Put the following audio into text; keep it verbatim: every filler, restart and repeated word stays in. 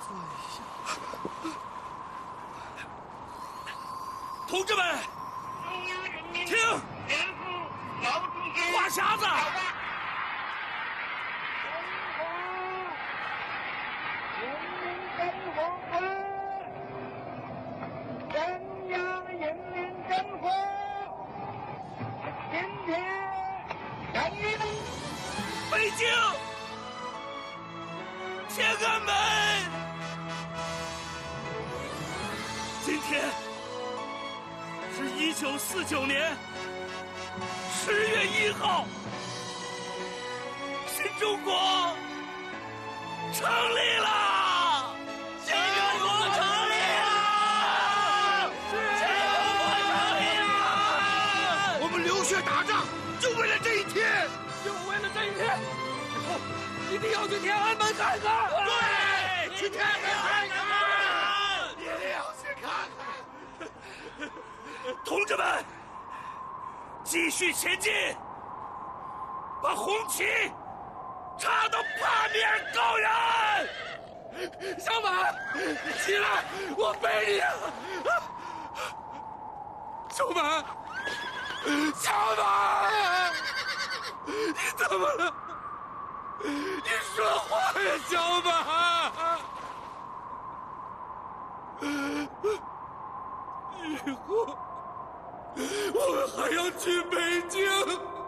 同志们，听，话匣子。 北京天安门，今天是一九四九年十月一号，新中国成立了！新中国成立了！新中国成立了！ 我们流血打仗，就为了这一天。 就为了这一天，以后一定要去天安门看看。 对，去天安门看看，一定要去看看。 同志们，继续前进，把红旗插到八面高原。小马，起来，我背你啊！小马，小马。 你怎么了？你说话呀，小马！以后我们还要去北京。